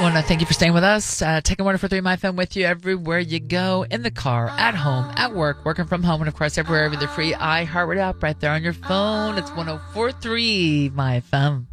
want to thank you for staying with us. Taking 104.3 My FM with you everywhere you go, in the car, at home, at work, working from home, and of course everywhere with the free iHeartRadio app right there on your phone. It's 104.3 My FM.